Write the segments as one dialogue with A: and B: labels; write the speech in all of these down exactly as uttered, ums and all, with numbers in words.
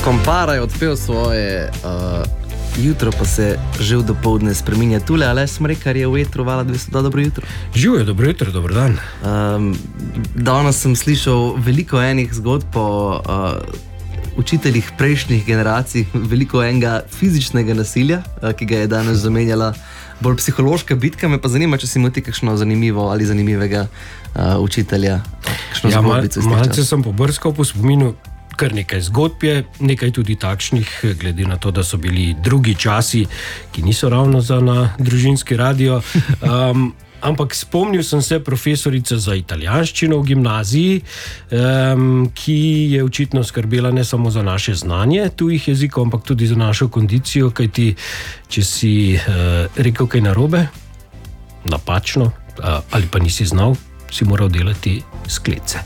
A: Kompara je odpel svoje uh, jutro, pa se že v dopoldne spreminja tule, ali smo rekli, kar je v etru Vala dvesto dva, dobro jutro.
B: Živijo, dobro jutro, dobro dan.
A: Um, danes sem slišal veliko enih zgodb po uh, učiteljih prejšnjih generacij, veliko enega fizičnega nasilja, uh, ki ga je danes zamenjala bolj psihološka bitka. Me pa zanima, če si imel ti kakšno zanimivo ali zanimivega uh, učitelja.
B: Ja, mal, malce sem pobrskal po spominu. Kar nekaj zgodb je, nekaj tudi takšnih, glede na to, da so bili drugi časi, ki niso ravno za na družinski radio. Um, ampak spomnil sem se profesorice za italijanščino v gimnaziji, um, ki je očitno skrbela ne samo za naše znanje tujih jezikov, ampak tudi za našo kondicijo, kajti če si uh, rekel kaj narobe, napačno, uh, ali pa nisi znal, si moral delati sklece.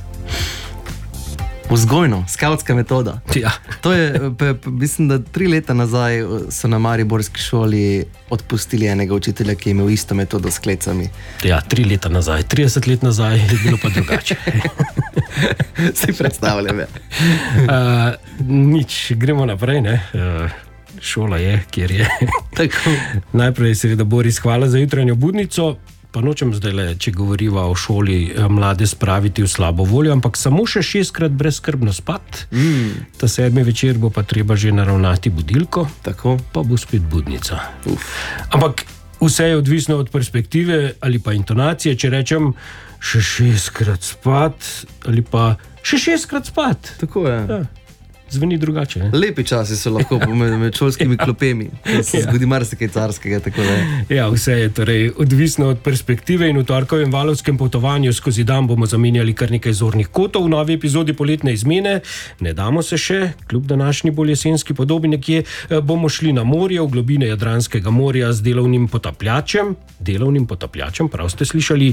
A: Vzgojno, skavtska metoda.
B: Ja.
A: To je, pe, pe, mislim, da tri leta nazaj so na mariborski šoli odpustili enega učitelja, ki je imel isto metodo s klecami.
B: Ja, tri leta nazaj, trideset let nazaj je bilo pa drugače.
A: Si predstavljam, ja.
B: Uh, nič, gremo naprej, ne. Uh, šola je, kjer je.
A: Tako.
B: Najprej seveda Boris, hvala za jutranjo budnico. Pa nočem zdaj le, če govoriva o šoli, mlade spraviti v slabo voljo, ampak samo še šestkrat brezskrbno spat. Mm. Ta sedmi večer bo pa treba že naravnati budilko.
A: Tako.
B: Pa bo spet budnica.
A: Uf.
B: Ampak vse je odvisno od perspektive ali pa intonacije, če rečem še šestkrat spat ali pa še šestkrat spat.
A: Tako je.
B: Ja. Zveni drugače. Ne?
A: Lepi časi so lahko med, med šolskimi ja. klopemi. Se zgodi marsikaj carskega. Tako
B: ja, vse je torej odvisno od perspektive in v torkovem valovskem potovanju skozi dan bomo zamenjali kar nekaj zornih kotov v novi epizodi Poletne izmene. Ne damo se še, kljub današnji bolj jesenski podobi nekje, bomo šli na morje, v globine Jadranskega morja z delovnim potapljačem. Delovnim potapljačem, prav ste slišali.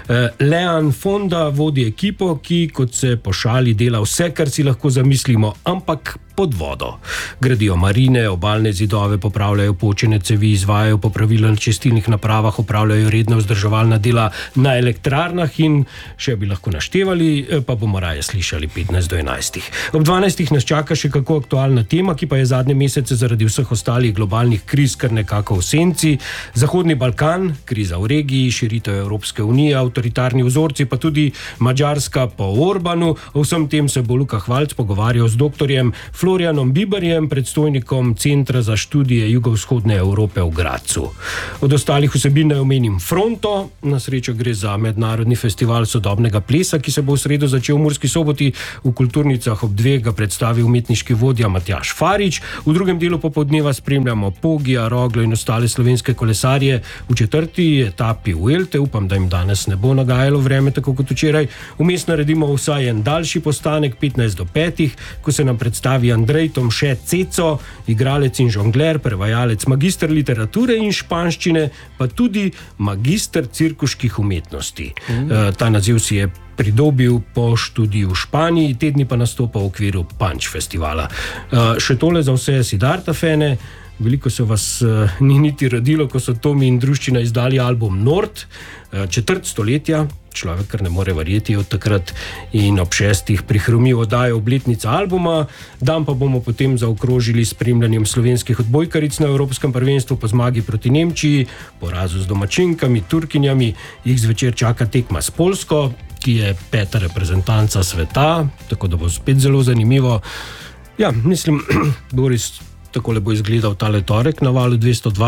B: Lean Fonda vodi ekipo, ki kot se pošali dela vse, kar si lahko zamislimo, ampak pod vodo. Gradijo marine, obalne zidove, popravljajo počene cevi, izvajajo popravila na čistilnih napravah, opravljajo redno vzdrževalna dela na elektrarnah in še bi lahko naštevali, pa bomo raje slišali petnajst do enajstih. Ob dvanajstih nas čaka še kako aktualna tema, ki pa je zadnje mesece zaradi vseh ostalih globalnih kriz kar nekako v senci. Zahodni Balkan, kriza v regiji, širitev Evropske unije, avtoritarni vzorci, pa tudi Madžarska po Orbanu. O vsem tem se bo Luka Hvalc pogovarjal z doktorjem Florianom Biberjem, predstojnikom Centra za študije jugovzhodne Evrope v Gradcu. Od ostalih vsebin naj omenim Fronto, na srečo gre za mednarodni festival sodobnega plesa, ki se bo v sredo začel v Murski Soboti. V kulturnicah ob dveh ga predstavi umetniški vodja Matjaž Farič. V drugem delu popoldneva spremljamo Pogija, Roglo in ostale slovenske kolesarje v četrti etapi Vuelte. Upam, da jim danes ne bo nagajalo vreme, tako kot včeraj. Vmes naredimo vsaj en daljši postanek, petnajst do petih, ko se nam predstavi Andrej Tomše Ceco, igralec in žongler, prevajalec, magister literature in španščine, pa tudi magister cirkuških umetnosti. Mm. E, ta naziv si je pridobil po študiju v Španiji, tedni pa nastopa v okviru Punch festivala. E, še tole za vse Siddharta fene. Veliko se vas uh, ni niti rodilo, ko so Tomi in druščina izdali album Nord, uh, četrt stoletja, človek kar ne more verjeti od takrat, in ob šestih prihromi oddajo obletnica albuma. Dan pa bomo potem zaokrožili s spremljanjem slovenskih odbojkaric na Evropskem prvenstvu po zmagi proti Nemčiji, porazu z domačinkami, Turkinjami. Jih zvečer čaka tekma s Poljsko, ki je peta reprezentanca sveta, tako da bo spet zelo zanimivo. Ja, mislim, Boris, takole bo izgledal tale torek na Valu dvesto dva.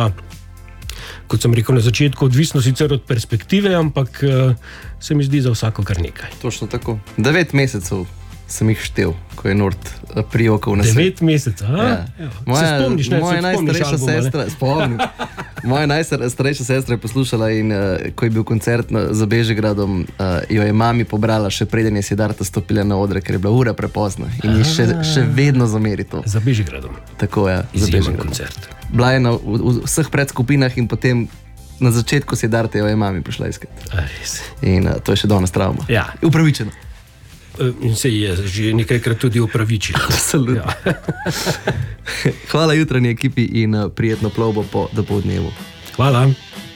B: Kot sem rekel na začetku, odvisno sicer od perspektive, ampak uh, se mi zdi za vsako kar nekaj.
A: Točno tako. Devet mesecev sem jih štel, ko je Nord prijokal na svet.
B: Devet mesecev, a?
A: Ja. Moja,
B: se spomniš, ne?
A: Moja najstarejša
B: albuma,
A: sestra, spomnim. Moja najstarejša sestra je poslušala in uh, ko je bil koncert na, za Bežigradom, uh, jo je mami pobrala še preden je Siddharta stopila na odre, ker je bila ura prepozna in ji še, še vedno zameri to.
B: Za Bežigradom.
A: Tako je, za Bežigradom.
B: Koncert.
A: Bila je na, v, v vseh predskupinah in potem na začetku Siddharte jo je mami prišla iskat.
B: A, res.
A: In uh, to je še danes travma.
B: Ja.
A: Upravičeno.
B: In se je že nekajkrat tudi upravičilo.
A: Absolutno. Ja. Hvala jutranji ekipi in prijetno plovbo po dopoldnevu.
B: Hvala.